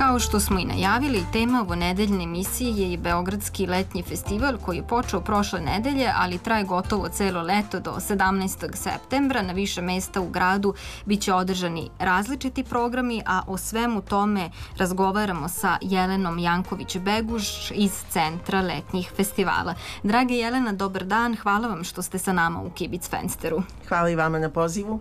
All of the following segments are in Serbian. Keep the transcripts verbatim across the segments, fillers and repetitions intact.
Kao što smo i najavili, tema ovonedeljne emisije je i Beogradski letnji festival koji je počeo prošle nedelje, ali traje gotovo celo leto do sedamnaestog septembra. Na više mesta u gradu biće održani različiti programi, a o svemu tome razgovaramo sa Jelenom Janković-Beguš iz Centra letnjih festivala. Draga Jelena, dobar dan, hvala vam što ste sa nama u Kibic Fensteru. Hvala i vama na pozivu.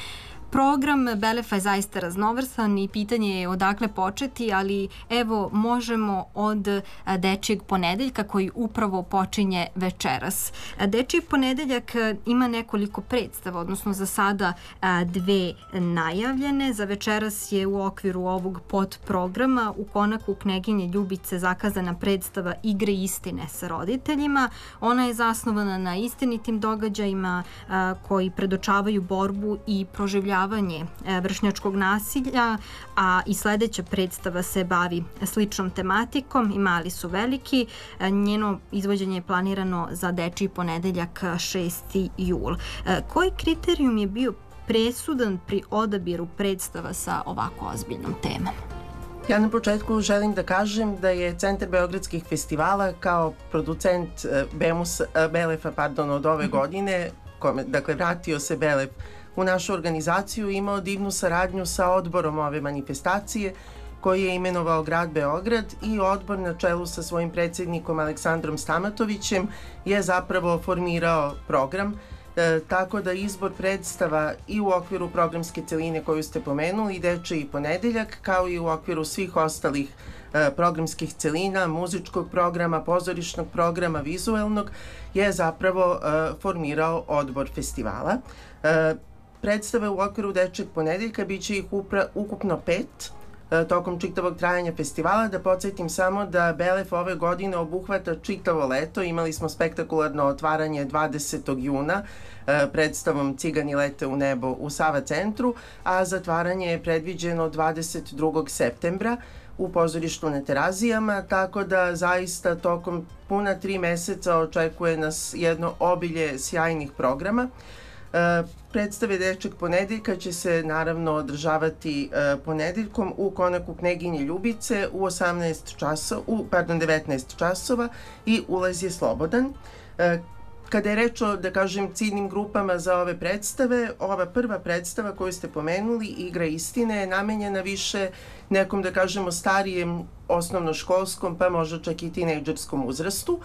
Program Belefa je zaista raznovrsan i pitanje je odakle početi, ali evo možemo od Dečijeg ponedeljka koji upravo počinje večeras. Dečiji ponedeljak ima nekoliko predstava, odnosno za sada dve najavljene. Za večeras je u okviru ovog podprograma u konaku Kneginje Ljubice zakazana predstava Igre istine sa roditeljima. Ona je zasnovana na istinitim događajima koji predočavaju borbu i proživljavanje vršnjačkog nasilja, a i sledeća predstava se bavi sličnom tematikom i Mali su veliki. Njeno izvođenje je planirano za Dečiji ponedeljak šesti jul. Koji kriterijum je bio presudan pri odabiru predstava sa ovako ozbiljnom temom? Ja na početku želim da kažem da je Centar beogradskih festivala kao producent Bemus, Belefa pardon, od ove godine, kome, dakle vratio se Belef u našu organizaciju, imao divnu saradnju sa odborom ove manifestacije koji je imenovao grad Beograd i odbor na čelu sa svojim predsjednikom Aleksandrom Stamatovićem je zapravo formirao program, e, tako da izbor predstava i u okviru programske celine koju ste pomenuli, Dečiji ponedeljak, kao i u okviru svih ostalih e, programskih celina, muzičkog programa, pozorišnog programa, vizuelnog, je zapravo e, formirao odbor festivala. E, Predstave u okviru Dečijeg ponedeljka biće ih upra, ukupno pet e, tokom čitavog trajanja festivala. Da podsjetim samo da Belef ove godine obuhvata čitavo leto. Imali smo spektakularno otvaranje dvadesetog juna e, predstavom Cigani lete u nebo u Sava centru, a zatvaranje je predviđeno dvadeset drugog septembra u pozorištu na Terazijama, tako da zaista tokom puna tri meseca očekuje nas jedno obilje sjajnih programa. Uh, predstave Dečijeg ponedeljka će se naravno održavati uh, ponedeljkom u konaku Kneginje Ljubice u osamnaest časova, u, pardon, devetnaest časova i ulaz je slobodan. Uh, Kada je reč o, da kažem, ciljnim grupama za ove predstave, ova prva predstava koju ste pomenuli, Igra istine, je namenjena više nekom, da kažemo, starijem osnovnoškolskom, pa možda čak i tinejdžerskom uzrastu,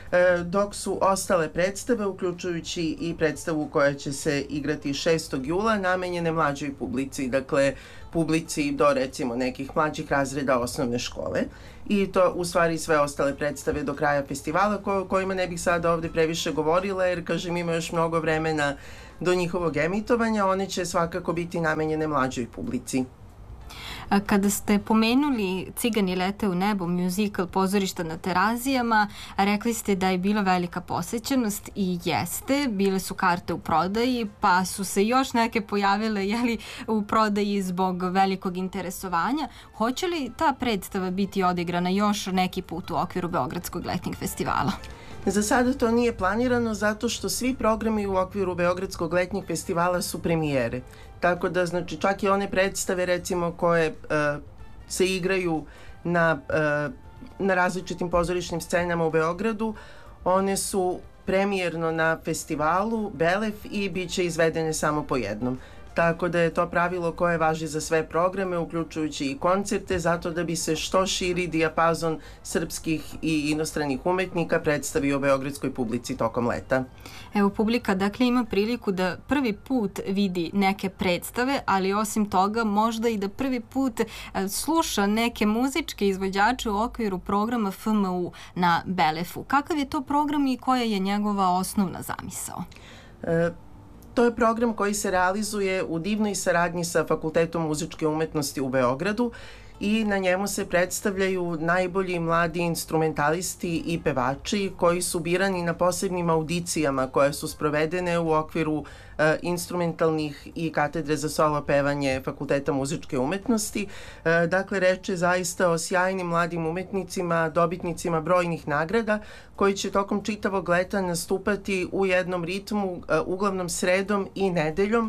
dok su ostale predstave, uključujući i predstavu koja će se igrati šestog jula, namenjene mlađoj publici, dakle publici do recimo nekih mlađih razreda osnovne škole. I to u stvari sve ostale predstave do kraja festivala o kojima ne bih sada ovde previše govorila, jer kažem ima još mnogo vremena do njihovog emitovanja. One će svakako biti namenjene mlađoj publici. Kada ste pomenuli Cigani lete u nebo, muzikal pozorišta na Terazijama, rekli ste da je bila velika posećenost i jeste, bile su karte u prodaji, pa su se još neke pojavile jeli, u prodaji zbog velikog interesovanja. Hoće li ta predstava biti odigrana još neki put u okviru Beogradskog letnjeg festivala? Za sada to nije planirano zato što svi programi u okviru Beogradskog letnjeg festivala su premijere. Tako da, znači, čak i one predstave, recimo, koje uh, se igraju na, uh, na različitim pozorišnim scenama u Beogradu, one su premijerno na festivalu Belef i bit će izvedene samo po jednom. Tako da je to pravilo koje važi za sve programe, uključujući i koncerte, zato da bi se što širi dijapazon srpskih i inostranih umetnika predstavio beogradskoj publici tokom leta. Evo, publika dakle ima priliku da prvi put vidi neke predstave, ali osim toga možda i da prvi put sluša neke muzičke izvođače u okviru programa F M U na Belefu. Kakav je to program i koja je njegova osnovna zamisao? E, To je program koji se realizuje u divnoj saradnji sa Fakultetom muzičke umetnosti u Beogradu i na njemu se predstavljaju najbolji mladi instrumentalisti i pevači koji su birani na posebnim audicijama koje su sprovedene u okviru e, instrumentalnih i katedre za solo pevanje Fakulteta muzičke umetnosti. E, dakle, reč je zaista o sjajnim mladim umetnicima, dobitnicima brojnih nagrada koji će tokom čitavog leta nastupati u jednom ritmu, e, uglavnom sredom i nedeljom,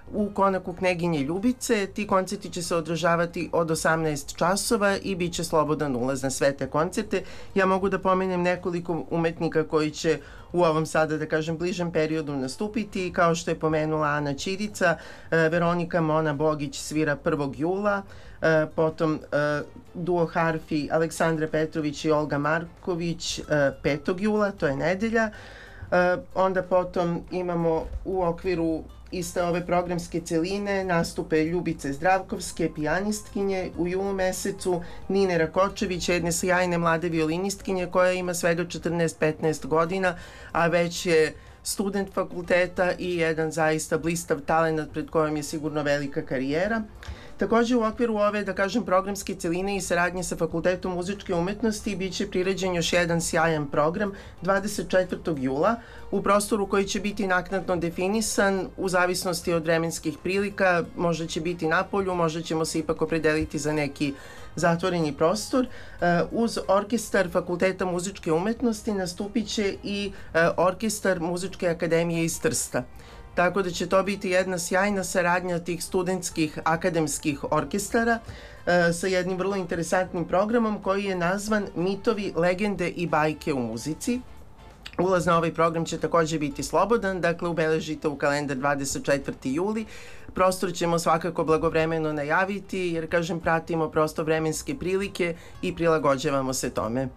u Konaku Kneginje Ljubice. Ti koncerti će se održavati od osamnaest časova i bit će slobodan ulaz na sve te koncerte. Ja mogu da pomenem nekoliko umetnika koji će u ovom sada, da kažem, bližem periodu nastupiti, kao što je pomenula Ana Ćirica, Veronika Mona Bogić svira prvog jula, potom duo harfi Aleksandra Petrović i Olga Marković petog jula, to je nedelja. Onda potom imamo u okviru iste ove programske celine nastupe Ljubice Zdravkovske, pijanistkinje, u julu mesecu Nine Rakočević, jedne sjajne mlade violinistkinje koja ima svega četrnaest petnaest godina, a već je student fakulteta i jedan zaista blistav talent pred kojom je sigurno velika karijera. Takođe u okviru ove, da kažem, programske celine i saradnje sa Fakultetom muzičke umetnosti biće priređen još jedan sjajan program dvadeset četvrtog jula u prostoru koji će biti naknadno definisan u zavisnosti od vremenskih prilika. Možda će biti na polju, možda ćemo se ipak opredeliti za neki zatvoreni prostor. Uz orkestar Fakulteta muzičke umetnosti nastupit će i orkestar Muzičke akademije iz Trsta. Tako da će to biti jedna sjajna saradnja tih studentskih akademskih orkestara e, sa jednim vrlo interesantnim programom koji je nazvan Mitovi, legende i bajke u muzici. Ulaz na ovaj program će takođe biti slobodan, dakle ubeležite u kalendar dvadeset četvrti juli. Prostor ćemo svakako blagovremeno najaviti jer, kažem, pratimo prosto vremenske prilike i prilagođavamo se tome.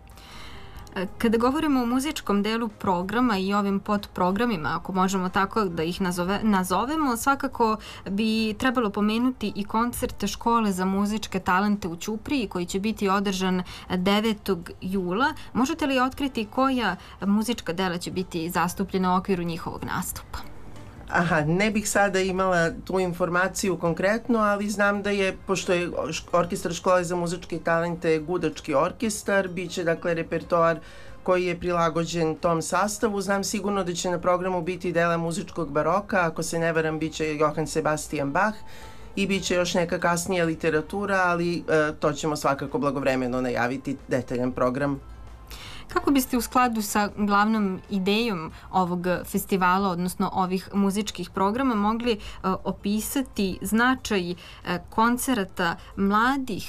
Kada govorimo o muzičkom delu programa i ovim podprogramima, ako možemo tako da ih nazove, nazovemo, svakako bi trebalo pomenuti i koncert Škole za muzičke talente u Ćupriji koji će biti održan devetog jula. Možete li otkriti koja muzička dela će biti zastupljena u okviru njihovog nastupa? Aha, ne bih sada imala tu informaciju konkretno, ali znam da je, pošto je orkestar Škole za muzičke talente gudački orkestar, bit će dakle repertoar koji je prilagođen tom sastavu. Znam sigurno da će na programu biti dela muzičkog baroka, ako se ne varam bit će Johann Sebastian Bach i bit će još neka kasnija literatura, ali e, to ćemo svakako blagovremeno najaviti detaljan program. Kako biste u skladu sa glavnom idejom ovog festivala, odnosno ovih muzičkih programa, mogli uh, opisati značaj uh, koncerata mladih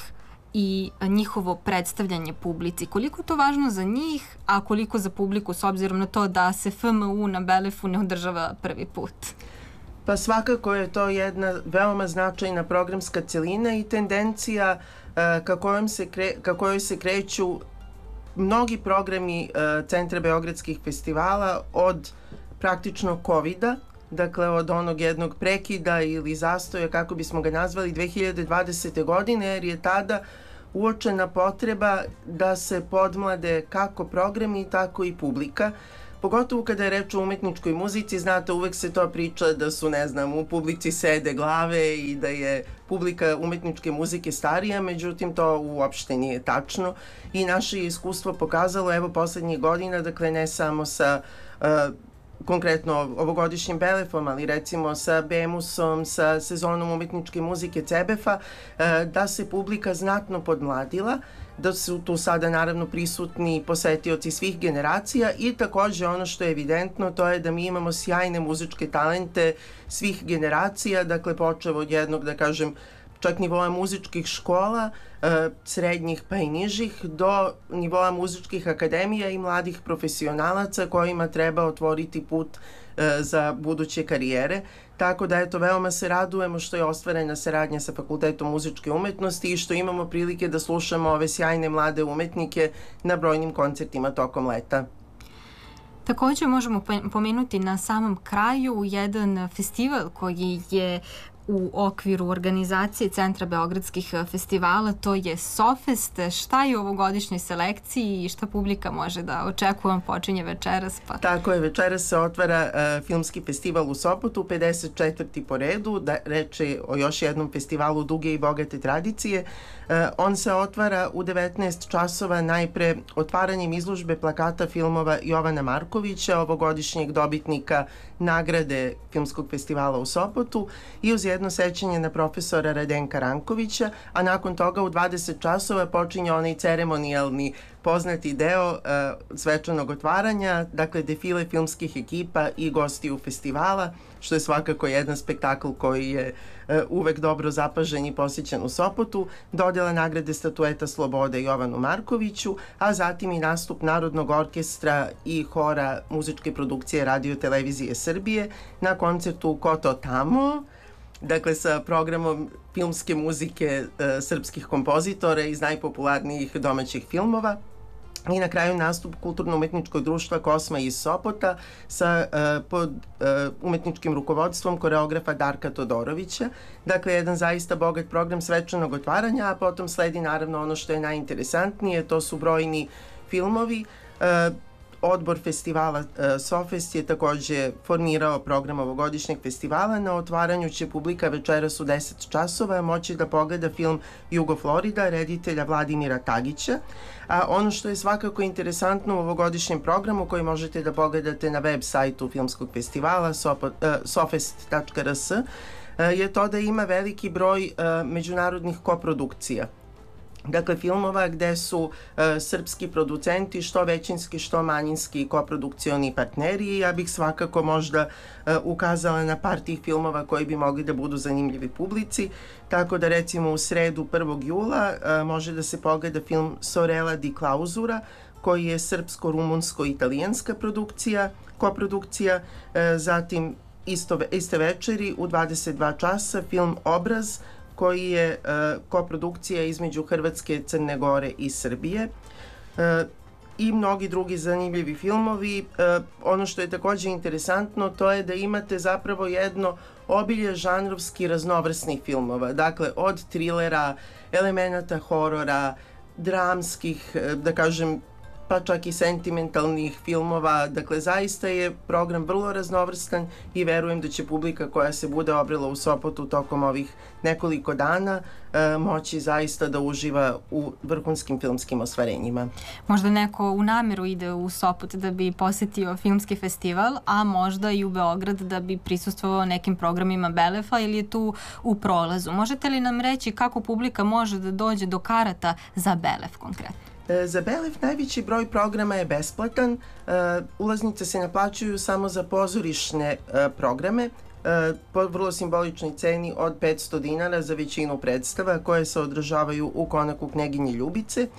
i uh, njihovo predstavljanje publici? Koliko je to važno za njih, a koliko za publiku, s obzirom na to da se F M U na Belefu ne održava prvi put? Pa svakako je to jedna veoma značajna programska celina i tendencija uh, ka kojoj se, kre, ka kojoj se kreću mnogi programi uh, Centra beogradskih festivala od praktično kovida, dakle od onog jednog prekida ili zastoja, kako bismo ga nazvali, dve hiljade dvadesete. godine, jer je tada uočena potreba da se podmlade kako programi, tako i publika. Pogotovo kada je reč o umetničkoj muzici, znate, uvek se to priča da su, ne znam, u publici sede glave i da je publika umetničke muzike starija, međutim to uopšte nije tačno i naše iskustvo pokazalo, evo, poslednjih godina, dakle ne samo sa uh, konkretno ovogodišnjim Belefom, ali recimo sa Bemusom, sa sezonom umetničke muzike C E B E F-a, uh, da se publika znatno podmladila, da su tu sada naravno prisutni posetioci svih generacija i takođe ono što je evidentno to je da mi imamo sjajne muzičke talente svih generacija, dakle počev od jednog, da kažem, čak nivoa muzičkih škola, srednjih pa i nižih, do nivoa muzičkih akademija i mladih profesionalaca kojima treba otvoriti put za buduće karijere. Tako da, eto, veoma se radujemo što je ostvarena saradnja sa Fakultetom muzičke umetnosti i što imamo prilike da slušamo ove sjajne mlade umetnike na brojnim koncertima tokom leta. Takođe možemo pomenuti na samom kraju jedan festival koji je u okviru organizacije Centra beogradskih festivala, to je SoFest. Šta je u ovogodišnjoj selekciji i šta publika može da očekuje? On počinje večeras. Pa. Tako je, večeras se otvara uh, filmski festival u Sopotu, pedeset četvrti po redu, da reč je o još jednom festivalu duge i bogate tradicije. Uh, on se otvara u devetnaest časova najpre otvaranjem izložbe plakata filmova Jovana Markovića, ovogodišnjeg dobitnika nagrade Filmskog festivala u Sopotu, i uz jedan jedno sećanje na profesora Radenka Rankovića, a nakon toga u dvadeset časova počinje onaj ceremonijalni poznati deo uh, svečanog otvaranja, dakle defile filmskih ekipa i gostiju festivala, što je svakako jedan spektakl koji je uh, uvek dobro zapažen i posjećan u Sopotu, dodjela nagrade statueta Slobode Jovanu Markoviću, a zatim i nastup Narodnog orkestra i hora muzičke produkcije Radio Televizije Srbije na koncertu Ko to tamo, dakle sa programom filmske muzike uh, srpskih kompozitora iz najpopularnijih domaćih filmova. I na kraju nastup Kulturno-umetničkog društva Kosma iz Sopota sa uh, pod uh, umetničkim rukovodstvom koreografa Darka Todorovića. Dakle, jedan zaista bogat program svečanog otvaranja, a potom sledi naravno ono što je najinteresantnije, to su brojni filmovi. Uh, Odbor festivala uh, Sofest je takođe formirao program ovogodišnjeg festivala. Na otvaranju će publika večeras u deset časova moći da pogleda film Jugo Florida reditelja Vladimira Tagića. A ono što je svakako interesantno u ovogodišnjem programu koji možete da pogledate na web sajtu filmskog festivala sofest tačka r s je to da ima veliki broj uh, međunarodnih koprodukcija. Dakle, filmova gde su uh, srpski producenti, što većinski, što manjinski koprodukcioni partneri. Ja bih svakako možda uh, ukazala na par tih filmova koji bi mogli da budu zanimljivi publici. Tako da recimo u sredu prvog jula uh, može da se pogleda film Sorella di Clausura, koji je srpsko-rumunsko-italijanska produkcija, koprodukcija. Uh, zatim isto, iste večeri u dvadeset dva časa film Obraz, koji je uh, koprodukcija između Hrvatske, Crne Gore i Srbije. Uh, I mnogi drugi zanimljivi filmovi. Uh, ono što je takođe interesantno, to je da imate zapravo jedno obilje žanrovski raznovrsnih filmova. Dakle, od trilera, elemenata horora, dramskih, da kažem, pa čak i sentimentalnih filmova. Dakle, zaista je program vrlo raznovrstan i verujem da će publika koja se bude obrela u Sopotu tokom ovih nekoliko dana e, moći zaista da uživa u vrhunskim filmskim ostvarenjima. Možda neko u nameru ide u Sopot da bi posetio filmski festival, a možda i u Beograd da bi prisustvovao nekim programima Belefa ili je tu u prolazu. Možete li nam reći kako publika može da dođe do karata za Belef konkretno? Za Belef najveći broj programa je besplatan. Ulaznice se naplaćuju samo za pozorišne programe po vrlo simboličnoj ceni od petsto dinara za većinu predstava koje se održavaju u Konaku Kneginje Ljubice.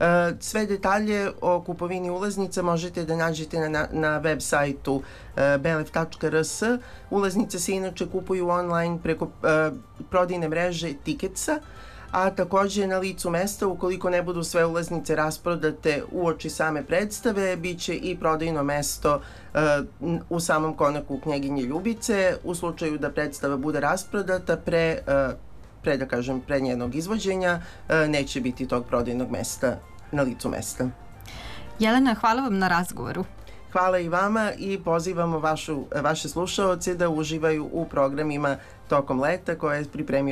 Sve detalje o kupovini ulaznica možete da nađete na, na web sajtu belef tačka r s. Ulaznice se inače kupuju online preko prodajne mreže Tiketsa, a takođe na licu mesta, ukoliko ne budu sve ulaznice rasprodate uoči same predstave, bit će i prodajno mesto uh, u samom Konaku Kneginje Ljubice. U slučaju da predstava bude rasprodata pre, uh, pre da kažem, pre njenog izvođenja, uh, neće biti tog prodajnog mesta na licu mesta. Jelena, hvala vam na razgovoru. Hvala i vama i pozivamo vašu, vaše slušaoce da uživaju u programima tokom leta koje je pripremio